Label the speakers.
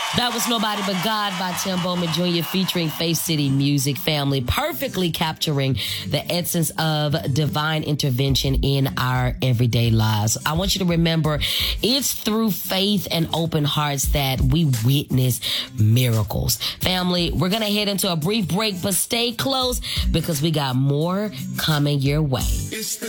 Speaker 1: That was Nobody But God by Tim Bowman Jr. featuring Faith City Music Family, perfectly capturing the essence of divine intervention in our everyday lives. I want you to remember it's through faith and open hearts that we witness miracles. Family, we're going to head into a brief break, but stay close because we got more coming your way.